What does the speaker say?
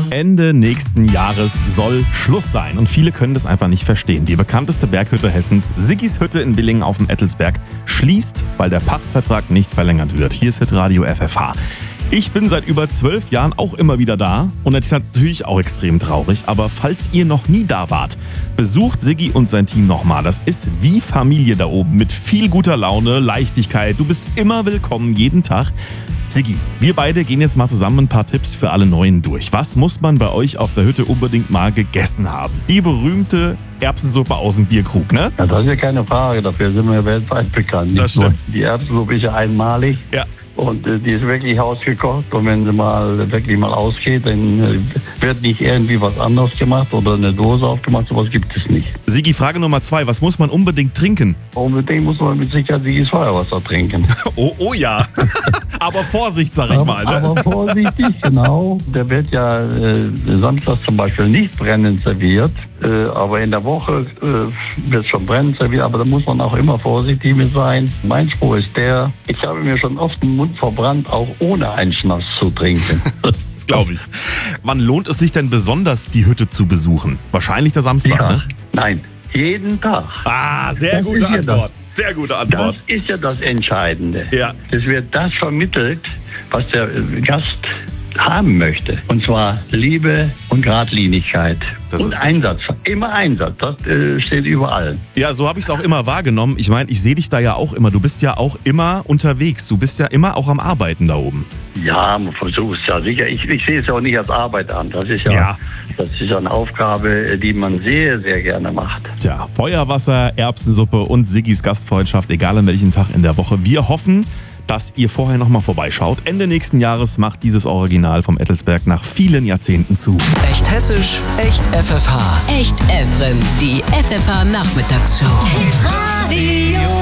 Ende nächsten Jahres soll Schluss sein und viele können das einfach nicht verstehen. Die bekannteste Berghütte Hessens, Siggis Hütte in Willingen auf dem Ettelsberg, schließt, weil der Pachtvertrag nicht verlängert wird. Hier ist Hitradio FFH. Ich bin seit über 12 Jahren auch immer wieder da und das ist natürlich auch extrem traurig, aber falls ihr noch nie da wart, besucht Siggi und sein Team nochmal. Das ist wie Familie da oben mit viel guter Laune, Leichtigkeit. Du bist immer willkommen, jeden Tag. Siggi, wir beide gehen jetzt mal zusammen ein paar Tipps für alle Neuen durch. Was muss man bei euch auf der Hütte unbedingt mal gegessen haben? Die berühmte Erbsensuppe aus dem Bierkrug, ne? Ja, das ist ja keine Frage, dafür sind wir weltweit bekannt. Das stimmt. Die Erbsensuppe ist ja einmalig. Ja. Und die ist wirklich hausgekocht. Und wenn sie wirklich mal ausgeht, dann wird nicht irgendwie was anderes gemacht oder eine Dose aufgemacht. Sowas gibt es nicht. Siggi, Frage Nummer 2. Was muss man unbedingt trinken? Unbedingt muss man mit Sicherheit Siggis Feuerwasser trinken. Oh ja. Aber Vorsicht, sag ich mal. Ne? Aber vorsichtig, genau. Der wird ja samstags zum Beispiel nicht brennend serviert. Aber in der Woche wird schon brennend serviert. Aber da muss man auch immer vorsichtig mit sein. Mein Spruch ist der: Ich habe mir schon oft den Mund verbrannt, auch ohne einen Schnaps zu trinken. Das glaube ich. Wann lohnt es sich denn besonders, die Hütte zu besuchen? Wahrscheinlich der Samstag, Ja. ne? Nein, jeden Tag. Ah, sehr Das gute ist ja Antwort. Sehr gute Das Antwort. ist ja das Entscheidende. Ja. Es wird das vermittelt, was der Gast haben möchte. Und zwar Liebe und Geradlinigkeit. Das Und ist- Einsatz. Immer Einsatz. Das steht überall. Ja, so habe ich es auch immer wahrgenommen. Ich meine, ich sehe dich da ja auch immer. Du bist ja auch immer unterwegs. Du bist ja immer auch am Arbeiten da oben. Ja, man versucht es ja sicher. Ich sehe es ja auch nicht als Arbeit an. Das ist Ja. Das ist eine Aufgabe, die man sehr, sehr gerne macht. Tja, Feuerwasser, Erbsensuppe und Siggis Gastfreundschaft, egal an welchem Tag in der Woche. Wir hoffen, dass ihr vorher nochmal vorbeischaut. Ende nächsten Jahres macht dieses Original vom Ettelsberg nach vielen Jahrzehnten zu. Echt hessisch, echt FFH. Echt Efren, die FFH Nachmittagsshow. Hitradio